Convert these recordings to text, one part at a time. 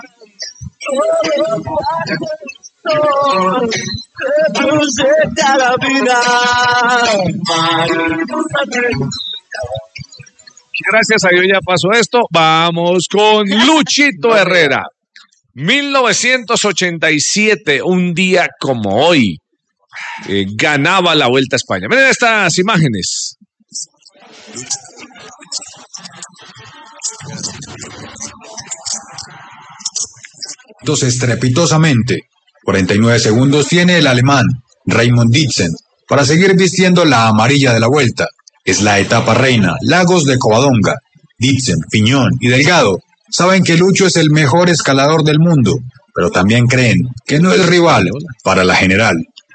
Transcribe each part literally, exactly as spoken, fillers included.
Gracias a Dios ya pasó esto. Vamos con Luchito Herrera. mil novecientos ochenta y siete, un día como hoy, eh, ganaba la Vuelta a España. Miren estas imágenes. Estrepitosamente. cuarenta y nueve segundos tiene el alemán Raymond Ditzen para seguir vistiendo la amarilla de la Vuelta. Es la etapa reina, Lagos de Covadonga. Ditzen, Piñón y Delgado saben que Lucho es el mejor escalador del mundo, pero también creen que no es rival para la general.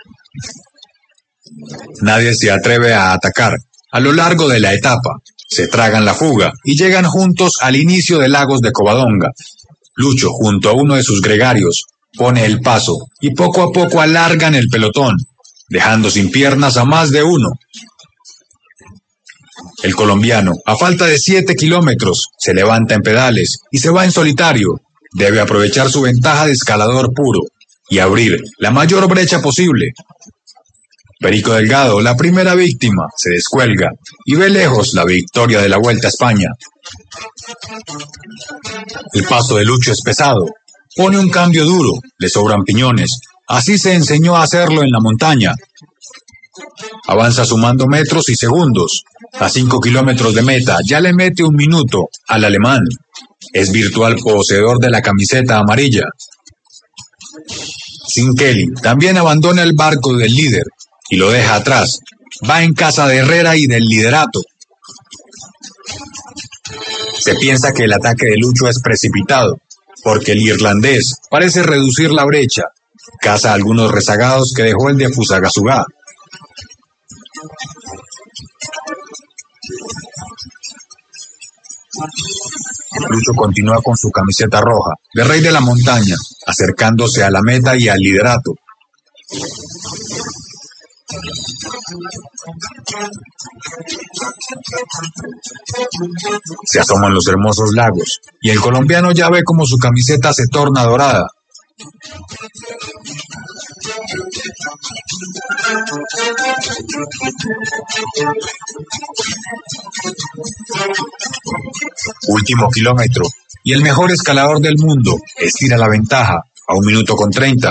Nadie se atreve a atacar. A lo largo de la etapa, se tragan la fuga y llegan juntos al inicio de Lagos de Covadonga. Lucho, junto a uno de sus gregarios, pone el paso y poco a poco alargan el pelotón, dejando sin piernas a más de uno. El colombiano, a falta de siete kilómetros, se levanta en pedales y se va en solitario. Debe aprovechar su ventaja de escalador puro y abrir la mayor brecha posible. Perico Delgado, la primera víctima, se descuelga y ve lejos la victoria de la Vuelta a España. El paso de Lucho es pesado, pone un cambio duro, le sobran piñones. Así se enseñó a hacerlo en la montaña. Avanza sumando metros y segundos. A cinco kilómetros de meta ya le mete un minuto al alemán. Es virtual poseedor de la camiseta amarilla. Sinkeli también abandona el barco del líder y lo deja atrás. Va en casa de Herrera y del liderato. Se piensa que el ataque de Lucho es precipitado, porque el irlandés parece reducir la brecha. Caza a algunos rezagados que dejó el de Fusagasugá. Lucho continúa con su camiseta roja, de rey de la montaña, acercándose a la meta y al liderato. Se asoman los hermosos lagos, y el colombiano ya ve cómo su camiseta se torna dorada. Último kilómetro, y el mejor escalador del mundo estira la ventaja a un minuto con treinta.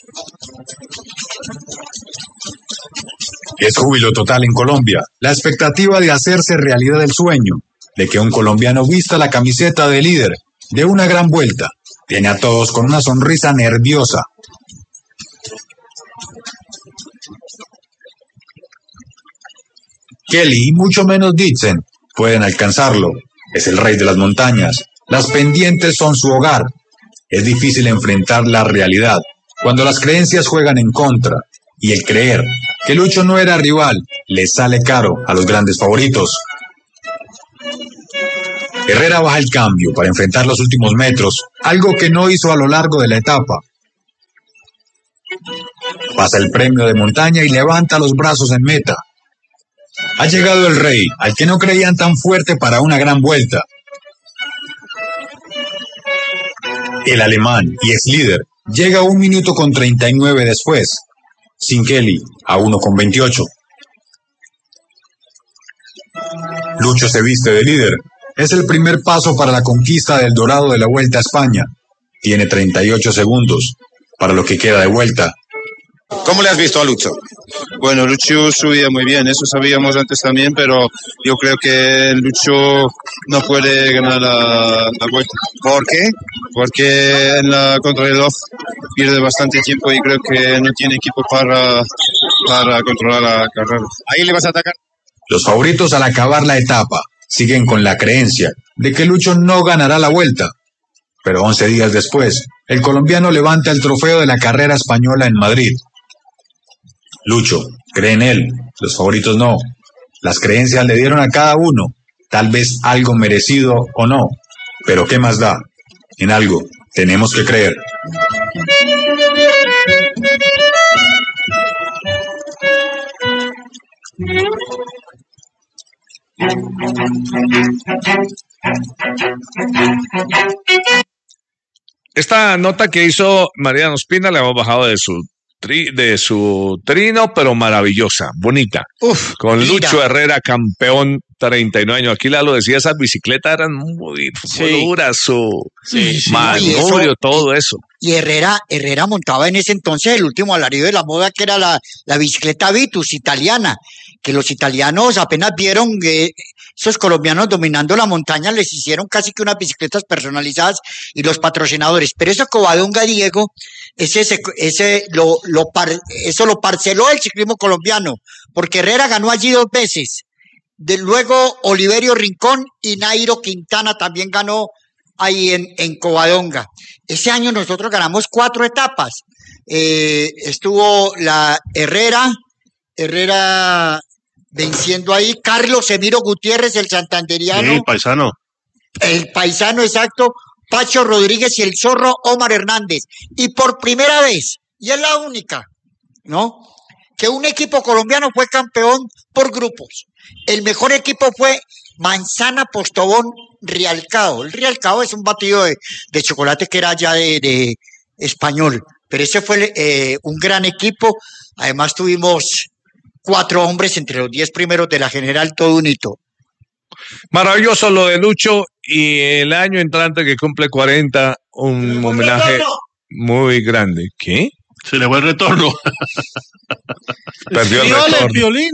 Es júbilo total en Colombia, la expectativa de hacerse realidad el sueño, de que un colombiano vista la camiseta de líder de una gran vuelta, tiene a todos con una sonrisa nerviosa. Kelly y mucho menos Ditzen pueden alcanzarlo. Es el rey de las montañas. Las pendientes son su hogar. Es difícil enfrentar la realidad cuando las creencias juegan en contra, y el creer que Lucho no era rival le sale caro a los grandes favoritos. Herrera baja el cambio para enfrentar los últimos metros, algo que no hizo a lo largo de la etapa. Pasa el premio de montaña y levanta los brazos en meta. Ha llegado el rey, al que no creían tan fuerte para una gran vuelta. El alemán, y ex líder, llega un minuto con treinta y nueve después. Sinkeli a uno con veintiocho. Lucho se viste de líder. Es el primer paso para la conquista del dorado de la Vuelta a España. Tiene treinta y ocho segundos para lo que queda de vuelta. ¿Cómo le has visto a Lucho? Bueno, Lucho subía muy bien, eso sabíamos antes también, pero yo creo que Lucho no puede ganar la, la vuelta. ¿Por qué? Porque en la contrarreloj pierde bastante tiempo y creo que no tiene equipo para, para controlar la carrera. ¿Ahí le vas a atacar? Los favoritos al acabar la etapa siguen con la creencia de que Lucho no ganará la vuelta. Pero once días después, el colombiano levanta el trofeo de la carrera española en Madrid. Lucho cree en él, los favoritos no. Las creencias le dieron a cada uno, tal vez algo merecido o no, pero ¿qué más da? En algo tenemos que creer. esta nota que hizo Mariano Ospina la hemos bajado de su tri, de su trino, pero maravillosa, bonita. Uf, con mira. Lucho Herrera, campeón, treinta y nueve años. Aquí la lo decía, esas bicicletas eran muy Sí. duras, su Sí, sí. manubrio, Y eso- todo eso. Y Herrera, Herrera montaba en ese entonces el último alarido de la moda, que era la, la bicicleta Vitus italiana, que los italianos apenas vieron que esos colombianos dominando la montaña, les hicieron casi que unas bicicletas personalizadas y los patrocinadores. Pero ese Covadonga, Diego, ese, ese, ese lo, lo par- eso lo parceló el ciclismo colombiano, porque Herrera ganó allí dos veces. De luego Oliverio Rincón y Nairo Quintana también ganó ahí en, en Covadonga. Ese año nosotros ganamos cuatro etapas. Eh, estuvo la Herrera, Herrera venciendo ahí, Carlos Emiro Gutiérrez, el santanderiano, Sí, paisano. el paisano exacto, Pacho Rodríguez y el zorro Omar Hernández. Y por primera vez, y es la única, ¿no?, que un equipo colombiano fue campeón por grupos. El mejor equipo fue Manzana Postobón Rialcao. El Rialcao es un batido de, de chocolate que era ya de, de español, pero ese fue eh, un gran equipo. Además tuvimos cuatro hombres entre los diez primeros de la general, todo un hito. Maravilloso lo de Lucho, y el año entrante que cumple cuarenta, un homenaje muy grande. ¿Qué? Se le fue el retorno. Perdió el Escríbale, retorno. Piolín.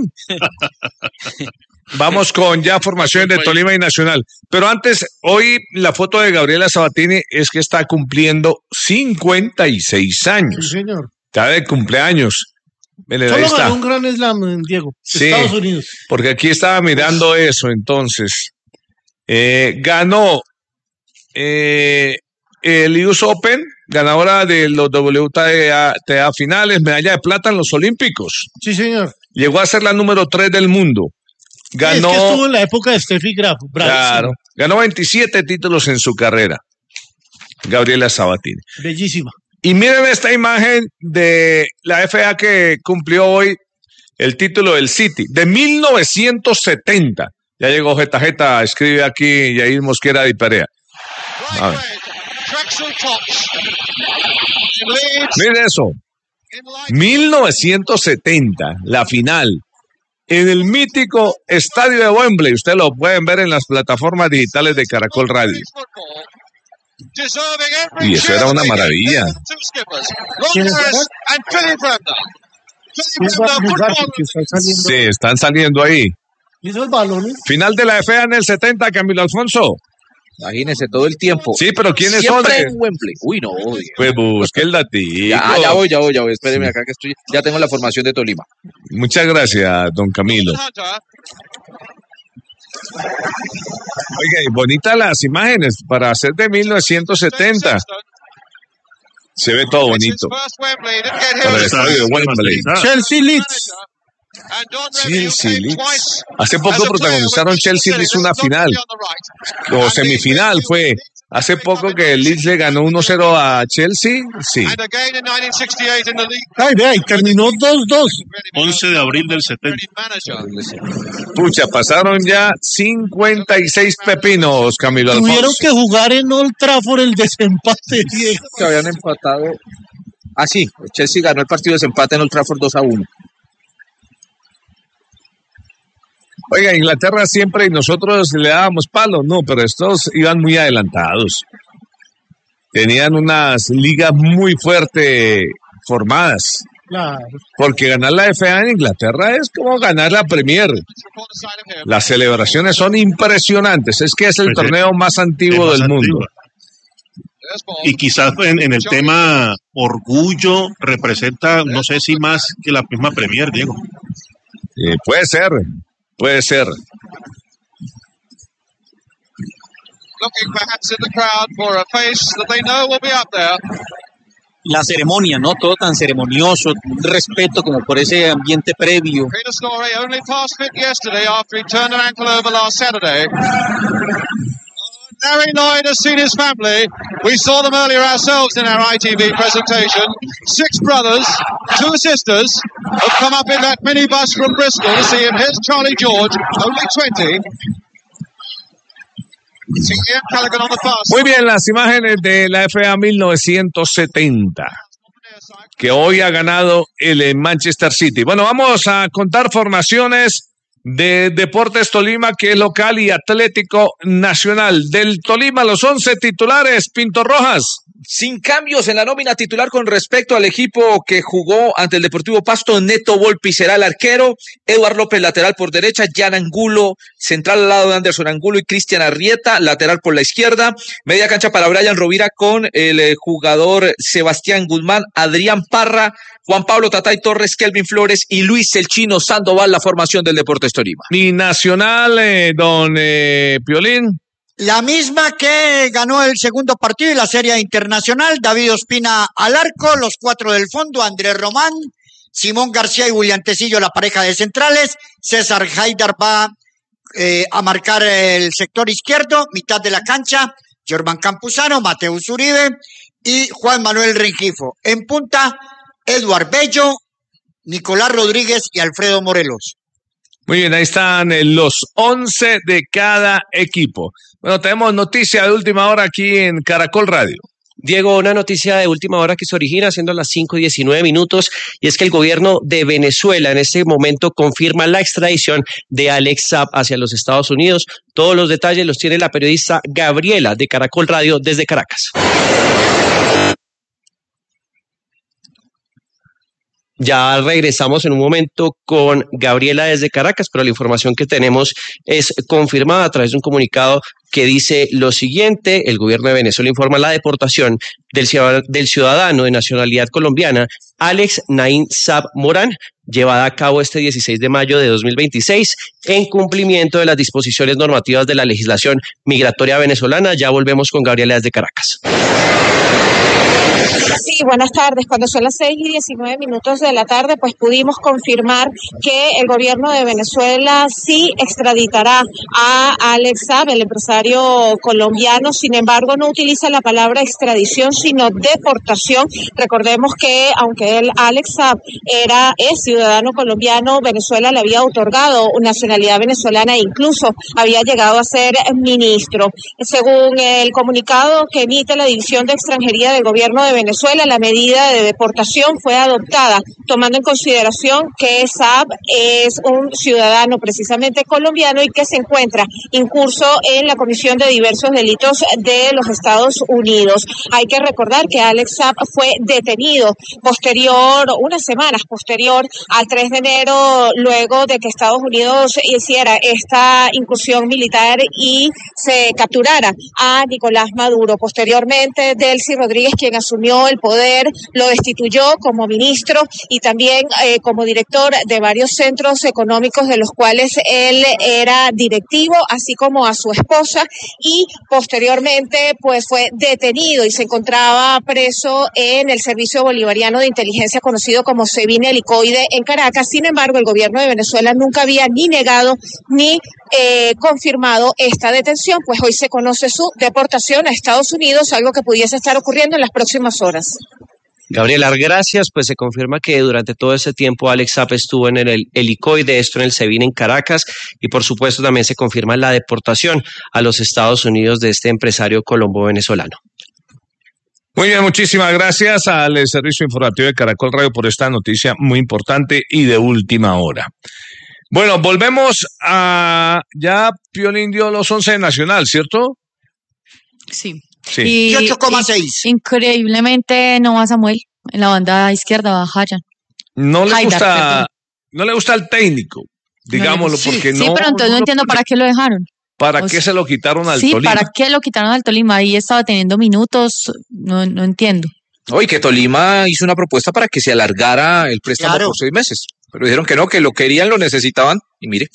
Vamos con ya formaciones de Tolima y Nacional. Pero antes, hoy la foto de Gabriela Sabatini es que está cumpliendo cincuenta y seis Sí, años. señor. Está de cumpleaños. Miren, ahí Solo está. ganó un gran slam, Diego. Sí. Estados Unidos. Porque aquí estaba mirando eso, entonces. Eh, ganó eh, el U S Open, ganadora de los W T A, T A finales, medalla de plata en los Olímpicos. Sí, señor. Llegó a ser la número tres del mundo. Ganó, Es que estuvo en la época de Steffi Graf. bravísimo. claro, ganó veintisiete títulos en su carrera. Gabriela Sabatini. Bellísima. Y miren esta imagen de la F A que cumplió hoy el título del City, de mil novecientos setenta. Ya llegó Jeta Jeta, escribe aquí Yair Mosquera de Perea. A ver. Miren eso, mil novecientos setenta, la final, en el mítico estadio de Wembley. Ustedes lo pueden ver en las plataformas digitales de Caracol Radio. Y eso era una maravilla. ¿Quién es ese? Que está saliendo. Sí, están saliendo ahí. ¿Y esos balones? Final de la F A en el setenta, Camilo Alfonso. Imagínese todo el tiempo. Sí, pero ¿quiénes Siempre son? en Wembley. Uy, no. Diego. Pues busque el datico. Ya, ya voy, ya voy, ya voy. Espéreme acá que estoy. Ya tengo la formación de Tolima. Muchas gracias, don Camilo. Oiga, y bonitas las imágenes para hacer de mil novecientos setenta. Se ve todo bonito. Para el estadio de Wembley. Chelsea Leeds. Chelsea Leeds. Hace poco protagonizaron Chelsea Leeds una final, o semifinal fue. Hace poco que el Leeds le ganó uno cero a Chelsea. Sí. Ay, vea, y terminó dos dos. once de abril del setenta. Pucha, pasaron ya cincuenta y seis pepinos, Camilo Tuvieron Alfonso. que jugar en Old Trafford el desempate, Diego. Que habían empatado. Ah, sí. Chelsea ganó el partido de desempate en Old Trafford dos a uno. Oiga, Inglaterra siempre y nosotros le dábamos palo, no, pero estos iban muy adelantados. Tenían unas ligas muy fuerte formadas, Claro. porque ganar la F A en Inglaterra es como ganar la Premier. Las celebraciones son impresionantes, es que es el Pues, torneo más antiguo Es del más mundo. antigua. Y quizás en, en el tema orgullo representa, no sé si más que la misma Premier, Diego. Eh, puede ser, puede ser. La ceremonia, ¿no? Todo tan ceremonioso, un respeto como por ese ambiente previo. Harry Lloyd has seen his family. We saw them earlier ourselves in our I T V presentation. Six brothers, two sisters have come up in that minibus from Bristol to see him. Here's Charlie George, only twenty. Ian Callaghan on the far Muy bien, las imágenes de la F A mil novecientos setenta, que hoy ha ganado el Manchester City. Bueno, vamos a contar formaciones de Deportes Tolima, que es local, y Atlético Nacional. Del Tolima, los once titulares, Pinto Rojas. Sin cambios en la nómina titular con respecto al equipo que jugó ante el Deportivo Pasto. Neto Volpi será el arquero, Eduard López lateral por derecha, Jan Angulo central al lado de Anderson Angulo y Cristian Arrieta lateral por la izquierda, media cancha para Brian Rovira con el eh, jugador Sebastián Guzmán, Adrián Parra, Juan Pablo Tatay Torres, Kelvin Flores y Luis El Chino Sandoval, la formación del Deportes Tolima. Y Nacional, eh, don eh, Piolín. La misma que ganó el segundo partido y la serie internacional. David Ospina al arco, los cuatro del fondo, Andrés Román, Simón García y William Tecillo, la pareja de centrales. César Haidar va eh, a marcar el sector izquierdo, mitad de la cancha, Jorman Campuzano, Mateus Uribe y Juan Manuel Rengifo. En punta, Eduard Bello, Nicolás Rodríguez y Alfredo Morelos. Muy bien, ahí están eh, los once de cada equipo. Bueno, tenemos noticia de última hora aquí en Caracol Radio. Diego, una noticia de última hora que se origina siendo las cinco y diecinueve minutos, y es que el gobierno de Venezuela en este momento confirma la extradición de Alex Saab hacia los Estados Unidos. Todos los detalles los tiene la periodista Gabriela de Caracol Radio desde Caracas. Ya regresamos en un momento con Gabriela desde Caracas, pero la información que tenemos es confirmada a través de un comunicado que dice lo siguiente: el gobierno de Venezuela informa la deportación del ciudadano, del ciudadano de nacionalidad colombiana Alex Naim Saab Morán, llevada a cabo este dieciséis de mayo de dos mil veintiséis en cumplimiento de las disposiciones normativas de la legislación migratoria venezolana. Ya volvemos con Gabriela desde Caracas. Sí, buenas tardes. Cuando son las seis y diecinueve minutos de la tarde, pues pudimos confirmar que el gobierno de Venezuela sí extraditará a Alex Saab, el empresario colombiano. Sin embargo, no utiliza la palabra extradición, sino deportación. Recordemos que aunque él, Alex Saab, era, es ciudadano colombiano, Venezuela le había otorgado nacionalidad venezolana e incluso había llegado a ser ministro. Según el comunicado que emite la División de Extranjería del gobierno de Venezuela, la medida de deportación fue adoptada tomando en consideración que Saab es un ciudadano precisamente colombiano y que se encuentra incurso en la comisión de diversos delitos de los Estados Unidos. Hay que recordar que Alex Saab fue detenido posterior, unas semanas posterior al tres de enero, luego de que Estados Unidos hiciera esta incursión militar y se capturara a Nicolás Maduro. Posteriormente, Delcy Rodríguez, quien asumió el poder, lo destituyó como ministro y también eh, como director de varios centros económicos de los cuales él era directivo, así como a su esposa, y posteriormente pues fue detenido y se encontraba preso en el Servicio Bolivariano de Inteligencia conocido como SEBIN Helicoide en Caracas. Sin embargo, el gobierno de Venezuela nunca había ni negado ni eh, confirmado esta detención, pues hoy se conoce su deportación a Estados Unidos, algo que pudiese estar ocurriendo en las próximas horas. Gabriela, gracias. Pues se confirma que durante todo ese tiempo Alex Saab estuvo en el helicoide, esto en el SEBIN en Caracas, y por supuesto también se confirma la deportación a los Estados Unidos de este empresario colombo-venezolano. Muy bien, muchísimas gracias al Servicio Informativo de Caracol Radio por esta noticia muy importante y de última hora. Bueno, volvemos a... Ya Piolín dio los once de Nacional, ¿cierto? Sí. Sí. Y, ocho coma seis. Increíblemente no va Samuel. En la banda izquierda va Hayan. No le Haidar, gusta, perdón. no le gusta el técnico, digámoslo, Sí, porque sí, no... pero entonces no entiendo para qué lo dejaron. ¿Para O qué sea, se lo quitaron al Sí, Tolima? ¿para qué lo quitaron al Tolima? Ahí estaba teniendo minutos, no, no entiendo. Oye, que Tolima hizo una propuesta para que se alargara el préstamo Claro. por seis meses. Pero dijeron que no, que lo querían, lo necesitaban. Y mire.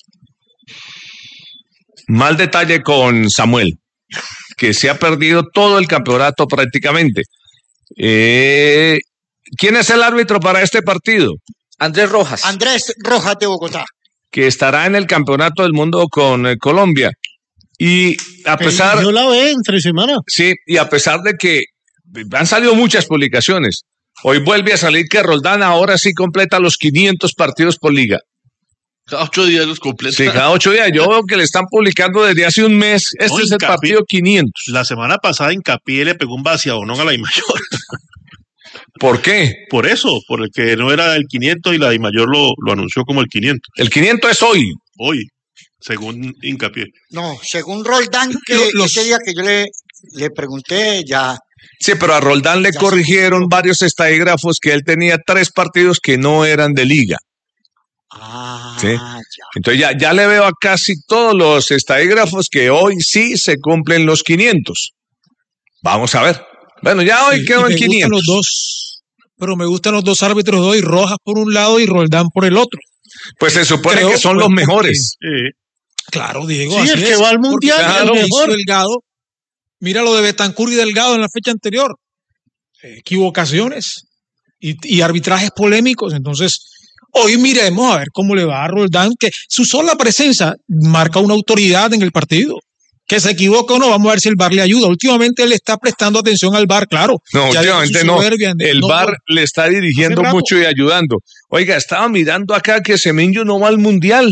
Mal detalle con Samuel, que se ha perdido todo el campeonato prácticamente. Eh, ¿Quién es el árbitro para este partido? Andrés Rojas. Andrés Rojas de Bogotá. Que estará en el Campeonato del Mundo con eh, Colombia. Y a pesar... Yo la ve entre semana. Sí, y a pesar de que han salido muchas publicaciones, hoy vuelve a salir que Roldán ahora sí completa los quinientos partidos por liga. Cada ocho días los completan. Sí, cada ocho días. Yo veo que le están publicando desde hace un mes. Este No, es el Hincapié- partido quinientos. La semana pasada Hincapié le pegó un vaciadonón a la Dimayor. ¿Por qué? Por eso, por el que no era el quinientos y la Dimayor lo, lo anunció como el quinientos. El quinientos es hoy. Hoy, según Hincapié. No, según Roldán, que Los- ese día que yo le, le pregunté, ya. Sí, pero a Roldán le Ya se corrigieron varios estadígrafos que él tenía tres partidos que no eran de liga. Ah, Sí. ya. Entonces ya, ya le veo a casi todos los estadígrafos que hoy sí se cumplen los quinientos. Vamos a ver. Bueno, ya hoy Sí, quedó y en me gustan quinientos. los dos, pero me gustan los dos árbitros de hoy, Rojas por un lado y Roldán por el otro. Pues se supone Creo que son que los fue mejores. Eh, Claro, Diego. Sí, así el que es, va al porque mundial, claro, el lo mejor. hizo Delgado. Mira lo de Betancur y Delgado en la fecha anterior. Equivocaciones y, y arbitrajes polémicos. Entonces, hoy miremos a ver cómo le va a Roldán, que su sola presencia marca una autoridad en el partido. Que se equivoca o no, vamos a ver si el V A R le ayuda. Últimamente él está prestando atención al V A R, claro. No, Ya dijo últimamente su no. soberbia, El no, V A R no. le está dirigiendo Hace rato. mucho y ayudando. Oiga, estaba mirando acá que Semenyo no va al Mundial.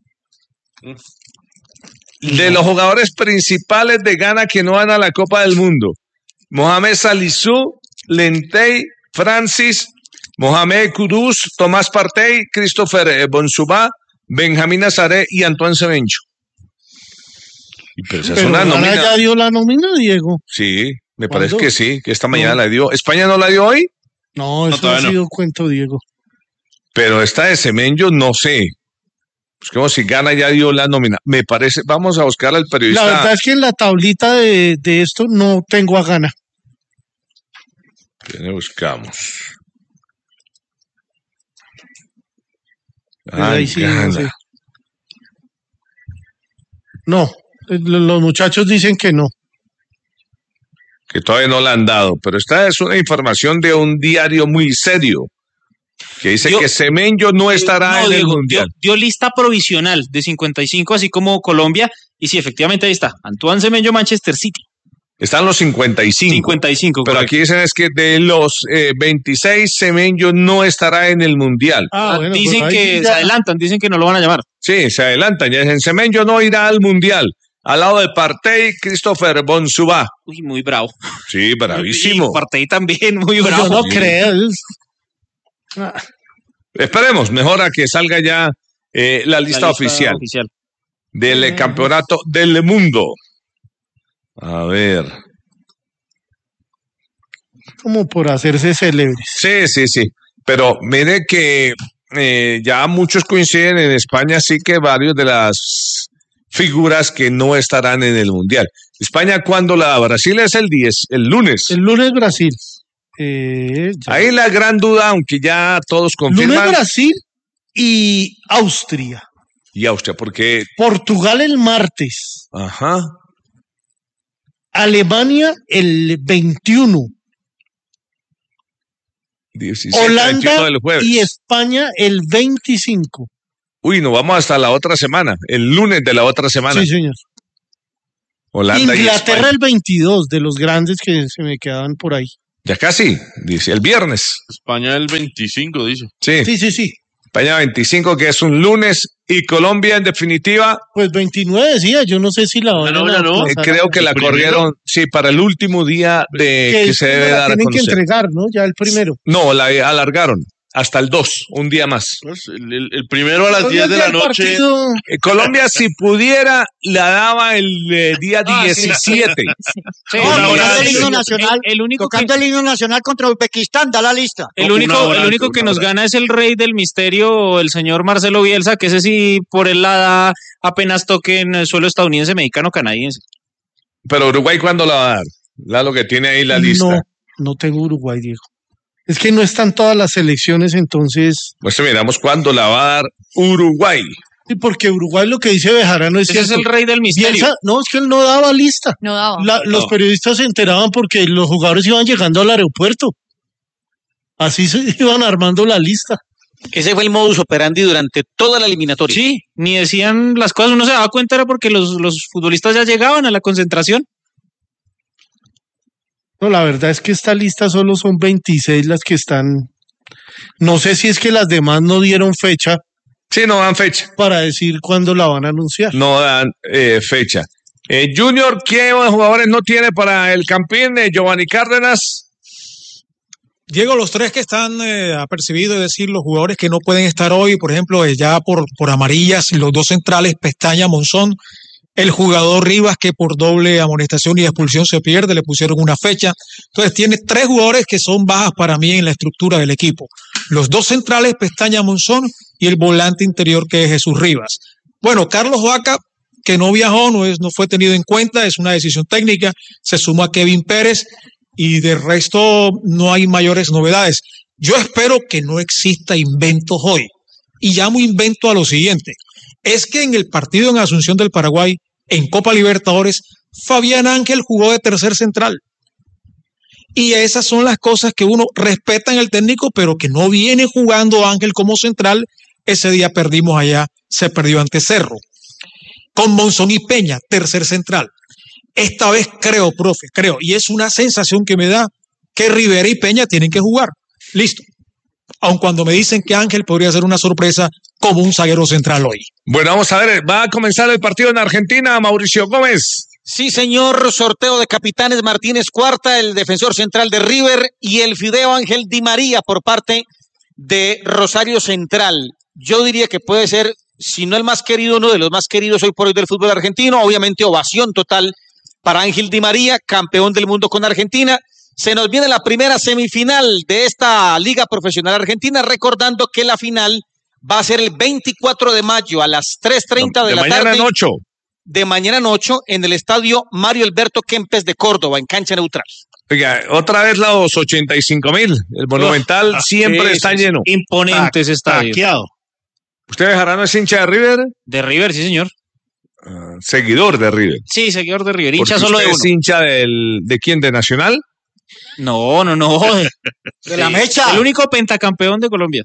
De los jugadores principales de Ghana que no van a la Copa del Mundo. Mohamed Salisu, Lentey, Francis, Mohamed Kudus, Tomás Partey, Christopher eh, Bonsuba, Benjamín Nazaré y Antoine Semenyo. Y Pero esa es Pero una Ghana nómina. ya dio la nómina, Diego. Sí, me ¿Cuándo? parece que sí, que esta mañana No. la dio. ¿España no la dio hoy? No, eso todavía ha no. sido cuento, Diego. Pero esta de Semenyo no sé. Es como si Gana ya dio la nómina. Me parece, vamos a buscar al periodista. La verdad es que en la tablita de, de esto no tengo a Ghana. ¿Quién buscamos? Pues Ah, ahí sí, no Ghana. sé. No, eh, lo- los muchachos dicen que no. Que todavía no la han dado. Pero esta es una información de un diario muy serio. Que dice Dio- que Semenyo no estará No, en el Diego, Mundial. Dio, dio lista provisional de cincuenta y cinco, así como Colombia. Y sí, efectivamente ahí está. Antoine Semenyo, Manchester City. Están los cincuenta y cinco. cincuenta y cinco, Pero correcto. aquí dicen es que de los eh, veintiséis, Semenyo no estará en el Mundial. Ah, bueno, dicen pues ahí que sí se ya- adelantan, dicen que no lo van a llamar. Sí, se adelantan. Ya dicen Semenyo no irá al Mundial. Al lado de Partey, Christopher Bonsuba. Uy, muy bravo. Sí, bravísimo. Y Partey también, muy Pues bravo. yo no Sí. creo. es- Ah, Esperemos, mejor a que salga ya eh, la, lista oficial, del eh, campeonato del mundo. A ver. como por hacerse célebres. Sí, sí, sí. Pero mire que eh, ya muchos coinciden en España, sí que varios de las figuras que no estarán en el Mundial. España, ¿cuándo la da? Brasil es el diez, el lunes. El lunes Brasil. Eh, ya. Ahí la gran duda, aunque ya todos Lunes confirman. Brasil y Austria. Y Austria, porque. Portugal el martes. Ajá. Alemania el veintiuno. diecisiete, veintiuno Holanda del jueves. y España el veinticinco. Uy, nos vamos hasta la otra semana, el lunes de la otra semana. Sí, señor. Holanda y Inglaterra España. el veintidós, de los grandes que se me quedaban por ahí. Ya casi, dice, el viernes. España el veinticinco, dice. Sí. Sí, sí, sí. España veinticinco, que es un lunes, y Colombia en definitiva. Pues veintinueve decía, yo no sé si la van no, a ya no. eh, aplazar. creo que la primero? corrieron, sí, para el último día de que, que se la debe dar a tienen que conocer. entregar, ¿no? Ya el primero. No, la alargaron hasta el dos, un día más. Pues, el, el- el primero a las Colombia diez de la el noche. partido- Eh, Colombia, si pudiera, la daba el eh, día Ah, sí. diecisiete. Sí, No, la tocando verdad, el el- himno el- nacional, el único que- tocando el himno nacional contra Uzbekistán, da la lista. El Una único, hora el único antes, que una nos hora. gana es el rey del misterio, el señor Marcelo Bielsa, que ese sí por él la da apenas toque en el suelo estadounidense, mexicano, canadiense. Pero Uruguay, ¿cuándo la va a dar? La lo que tiene ahí la lista. No, no tengo Uruguay, Diego. Es que no están todas las selecciones, entonces. Pues miramos cuándo la va a dar Uruguay. Sí, porque Uruguay lo que dice Bejarano es Ese es cierto. el rey del misterio. Bielsa- no, es que él no daba lista. No daba. La- Los No. periodistas se enteraban porque los jugadores iban llegando al aeropuerto. Así se iban armando la lista. Ese fue el modus operandi durante toda la eliminatoria. Sí, ni decían las cosas, uno se daba cuenta era porque los, los futbolistas ya llegaban a la concentración. No, la verdad es que esta lista solo son veintiséis las que están. No sé si es que las demás no dieron fecha Sí, no dan fecha. Para decir cuándo la van a anunciar. No dan eh, fecha. Eh, Junior, ¿qué jugadores no tiene para el Campín? Eh, Giovanni Cárdenas. Diego, los tres que están eh, apercibidos, es decir, los jugadores que no pueden estar hoy, por ejemplo, eh, ya por, por amarillas, los dos centrales, Pestaña, Monzón, el jugador Rivas, que por doble amonestación y expulsión se pierde, le pusieron una fecha. Entonces tiene tres jugadores que son bajas para mí en la estructura del equipo. Los dos centrales, Pestaña, Monzón, y el volante interior, que es Jesús Rivas. Bueno, Carlos Vaca, que no viajó, no, es, no fue tenido en cuenta, es una decisión técnica, se suma a Kevin Pérez, y de resto no hay mayores novedades. Yo espero que no exista inventos hoy. Y llamo invento a lo siguiente. Es que en el partido en Asunción del Paraguay, en Copa Libertadores, Fabián Ángel jugó de tercer central. Y esas son las cosas que uno respeta en el técnico, pero que no viene jugando Ángel como central. Ese día perdimos allá, se perdió ante Cerro. Con Monzón y Peña, tercer central. Esta vez creo, profe, creo, y es una sensación que me da que Rivera y Peña tienen que jugar. Listo. Aun cuando me dicen que Ángel podría ser una sorpresa como un zaguero central hoy. Bueno, vamos a ver, va a comenzar el partido en Argentina, Mauricio Gómez. Sí, señor, sorteo de capitanes, Martínez Cuarta, el defensor central de River, y el Fideo Ángel Di María por parte de Rosario Central. Yo diría que puede ser, si no el más querido, uno de los más queridos hoy por hoy del fútbol argentino. Obviamente ovación total para Ángel Di María, campeón del mundo con Argentina. Se nos viene la primera semifinal de esta Liga Profesional Argentina, recordando que la final va a ser el veinticuatro de mayo a las tres treinta de, de la tarde. De mañana en ocho. De mañana en ocho en el estadio Mario Alberto Kempes de Córdoba, en cancha neutral. Oiga, otra vez los ochenta y cinco mil. El Monumental oh, siempre sí, está sí, lleno. Imponente ese estadio. Taqueado. ¿Usted Bejarano es hincha de River? De River, sí, señor. Uh, seguidor de River. Sí, seguidor de River. Hincha solo de uno. ¿Es hincha del, de quién? ¿De Nacional? No, no, no. De sí. la mecha. El único pentacampeón de Colombia.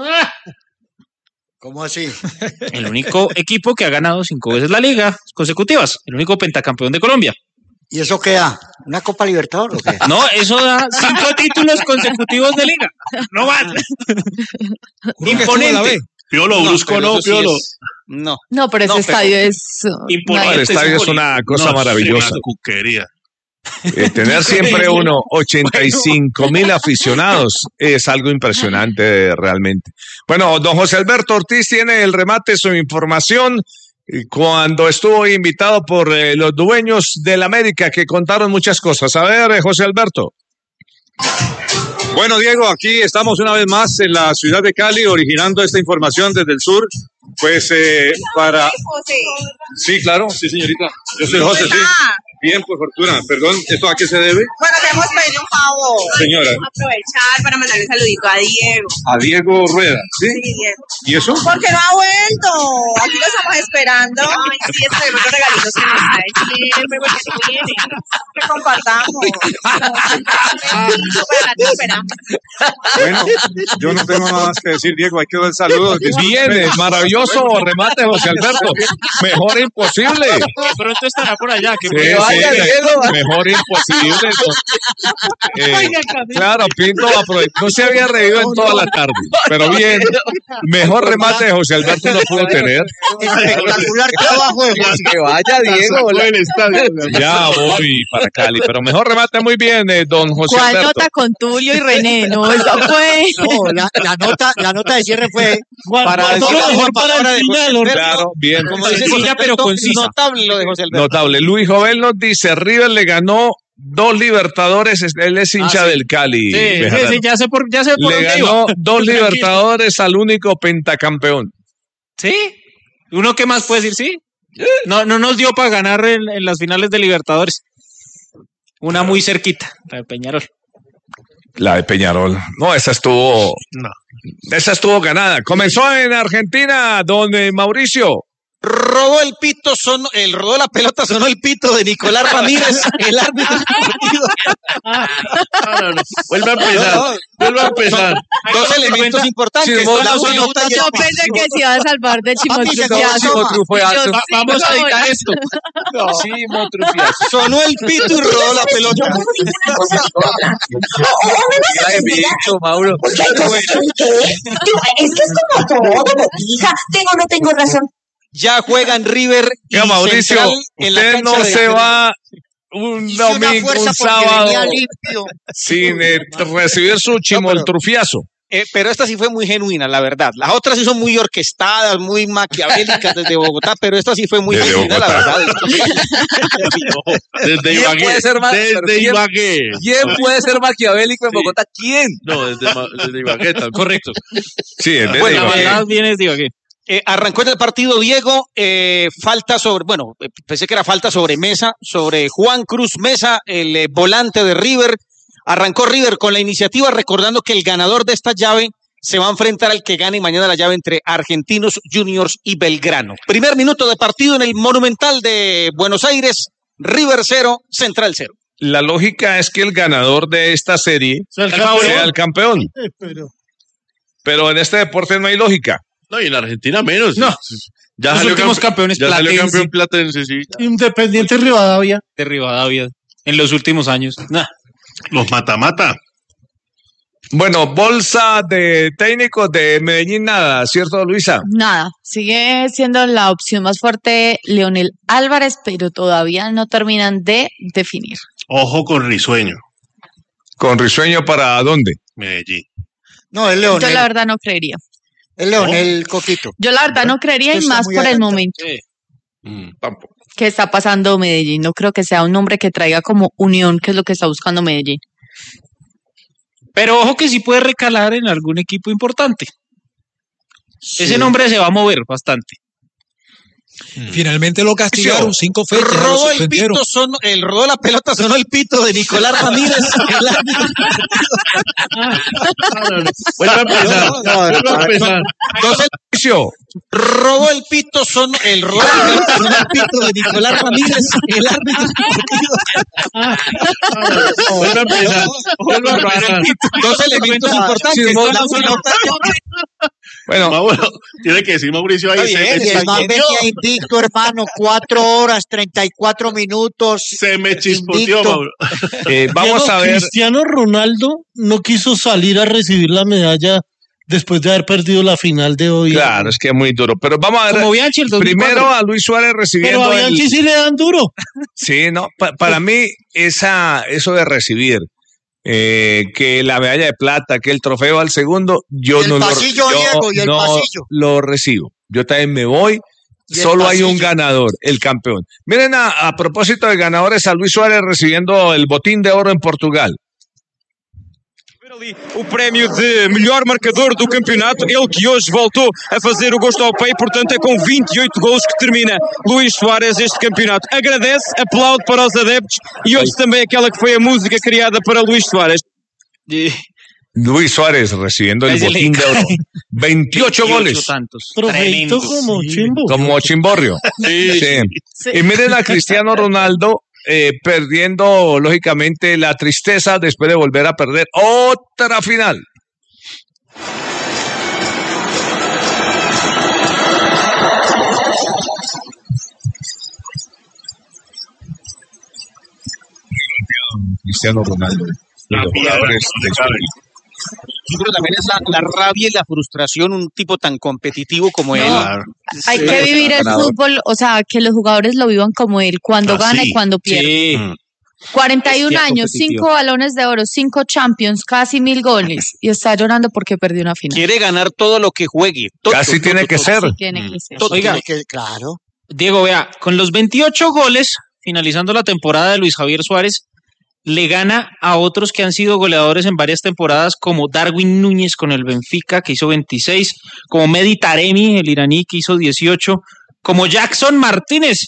¿Cómo así? El único equipo que ha ganado cinco veces la liga consecutivas. El único pentacampeón de Colombia. ¿Y eso qué da? ¿Una Copa Libertadores o qué? No, eso da cinco títulos consecutivos de liga. No van. Imponente. Piolo, Brusco no, no Piolo. Sí es... No. No, pero ese no, estadio pero... es... Imponente. El estadio es una cosa no, maravillosa. Una cuquería. Eh, tener siempre uno ochenta y cinco mil aficionados es algo impresionante realmente. Bueno, don José Alberto Ortiz tiene el remate, su información, cuando estuvo invitado por eh, los dueños del América, que contaron muchas cosas. A ver, eh, José Alberto. Bueno, Diego, aquí estamos una vez más en la ciudad de Cali, originando esta información desde el sur. Pues eh, para... Sí, claro, sí, señorita. Yo soy José, sí. Bien, por fortuna. Perdón, ¿esto a qué se debe? Bueno, queremos pedirle un favor. Señora. Aprovechar para mandarle un saludito a Diego. A Diego Rueda, ¿sí? Sí, Diego. ¿Y eso? Porque no ha vuelto. Aquí lo estamos esperando. Ay, sí, traemos los regalitos que nos trae siempre, porque se quiere. Que compartamos. Bueno, yo no tengo nada más que decir, Diego. Hay que dar saludos. Bien, maravilloso remate, José Alberto. Mejor imposible. De pronto estará por allá. Que sí, sí, Diego. Mejor imposible. Eh, claro, Pinto no se había reído en toda la tarde, pero bien. Mejor remate de José Alberto no pudo tener. Espectacular trabajo de José. Que vaya, Diego. Ya voy para Cali, pero mejor remate muy bien, eh, don José ¿Cuál Alberto? nota con Tulio y René? No, eso fue. No, la, la, nota, la nota de cierre fue para decir la mejor palabra de José Alberto. Claro, bien. Como dice José Alberto, pero concisa. Notable lo de José Alberto. Notable. Luis Jovel nos dice, River le ganó dos Libertadores, él es hincha ah, sí. del Cali. Sí, sí, sí, ya sé por, ya sé por le ganó iba. dos Libertadores al único pentacampeón. ¿Sí? ¿Uno qué más puede decir? Sí. No, no nos dio para ganar en, en las finales de Libertadores. Una muy cerquita, la de Peñarol. La de Peñarol. No, esa estuvo... No. Esa estuvo ganada. Comenzó en Argentina, donde Mauricio... Rodó el pito, sonó, el rodó la pelota, sonó el pito de Nicolás Ramírez, el árbitro del partido. No, no, no. Vuelve a empezar. No, no. Vuelve a empezar. Dos elementos importantes. Chimotru- La pelota y el Yo pito. pensé que se iba a salvar de Chimotrufiazo. Chimotrufiazo. Yo, Vamos a editar esto. Chimotrufiazo. Sonó el pito y rodó la pelota. Ya he dicho, Mauro. Es que es como todo, botija. Tengo o no tengo razón. Ya juegan River y Ya, Mauricio, Central en la usted cancha no de se River. va un Hice una domingo, fuerza un porque sábado, venía limpio. sin eh, recibir su chimoltrufiazo. Eh, pero esta sí fue muy genuina, la verdad. Las otras sí son muy orquestadas, muy maquiavélicas desde Bogotá, pero esta sí fue muy Desde genuina, la Bogotá. verdad. Desde ¿Quién Ibagué. puede ser más- pero Desde quién- Ibagué. ¿Quién puede ser maquiavélico en Bogotá? ¿Quién? No, desde, Ma- desde Ibagué también. Correcto. Sí, desde Bueno, Ibagué. La maldad viene de Ibagué. Eh, arrancó en el partido Diego, eh, falta sobre, bueno, eh, pensé que era falta sobre Mesa, sobre Juan Cruz Mesa, el eh, volante de River. Arrancó River con la iniciativa, recordando que el ganador de esta llave se va a enfrentar al que gane mañana la llave entre Argentinos Juniors y Belgrano. Primer minuto de partido en el Monumental de Buenos Aires, River cero, Central cero. La lógica es que el ganador de esta serie el sea campeón. el campeón. Eh, pero- Pero en este deporte no hay lógica. No, y en Argentina menos. No. Ya Los salió últimos campe- campeones ya salió platense. campeón platense, sí. Independiente Rivadavia. De Rivadavia. En los últimos años. Nah. Los mata-mata. Bueno, bolsa de técnicos de Medellín, nada, ¿cierto, Luisa? Nada, sigue siendo la opción más fuerte Leonel Álvarez, pero todavía no terminan de definir. Ojo con Risueño, ¿Con Risueño para dónde? Medellín. No, es Yo la Leonel. verdad no creería. Es Leonel Coquito. Yo la verdad no creería y Está más muy por el adelantado. momento Mm, tampoco. que está pasando Medellín. No creo que sea un nombre que traiga como unión, que es lo que está buscando Medellín. Pero ojo que sí puede recalar en algún equipo importante. Ese nombre se va a mover bastante. Finalmente lo castigaron, cinco fechas, ya lo Rodó el suspendieron. pito, sonó, el rodó la pelota, sonó el pito de Nicolás Ramírez, el árbitro. Vuelve a empezar. Vuelve a empezar. Entonces, Mauricio, rodó el pito, sonó, el rodó la pelota, sonó el pito de Nicolás Ramírez, el árbitro. Vuelve a empezar. Vuelve a empezar. Dos elementos importantes. Chismoso. La pelota- bueno, Mauro, tiene que decir Mauricio ahí. Está Se bien, me Y el man chispoteó. venía invicto, hermano. Cuatro horas, treinta y cuatro minutos. Se me chispoteó, Invicto. Mauro. eh, vamos Diego, a ver. Cristiano Ronaldo no quiso salir a recibir la medalla después de haber perdido la final de hoy. Claro, es que es muy duro. Pero vamos a ver. Como Bianchi el dos mil cuatro. Primero a Luis Suárez Pero recibiendo a el- Bianchi sí le dan duro. Sí, no, pa- para mí esa, eso de recibir eh, que la medalla de plata, que el trofeo al segundo, yo El no, lo, pasillo, yo Diego, y el no pasillo. lo recibo. Yo también me voy. Y el Solo hay un pasillo. ganador, el campeón. Miren, a, a propósito de ganadores, a Luis Suárez recibiendo el botín de oro en Portugal. O prémio de melhor marcador do campeonato, ele que hoje voltou a fazer o gosto ao pé, portanto é com vinte e oito golos que termina Luís Soares este campeonato. Agradece, aplaude para os adeptos e hoje também aquela que foi a música criada para Luís Soares. Luis Suárez recibiendo el Ahí se le botín de oro. caen veintiocho goles. tantos. Trofeito Tremendos. como chimbo. Como Chimborrio. Sí. Sí. Y miren a Cristiano Ronaldo eh, perdiendo, lógicamente, la tristeza después de volver a perder otra final. Cristiano Ronaldo. De los jugadores de su equipo. Yo creo que también es la, la rabia y la frustración, un tipo tan competitivo como él. Hay Sí, que vivir el ganador. fútbol, o sea, que los jugadores lo vivan como él, cuando Ah, gana sí. y cuando pierde. Sí. Mm. cuarenta y un Bestia años, competitiva. cinco balones de oro, cinco Champions, casi mil goles y está llorando porque perdió una final. Quiere ganar todo lo que juegue. Todo, Casi todo, tiene todo, que todo. ser. Sí, tiene que ser. Todo Oiga. tiene que- claro. Diego, vea, con los veintiocho goles, finalizando la temporada de Luis Javier Suárez, le gana a otros que han sido goleadores en varias temporadas, como Darwin Núñez con el Benfica, que hizo veintiséis, como Mehdi Taremi, el iraní, que hizo dieciocho, como Jackson Martínez,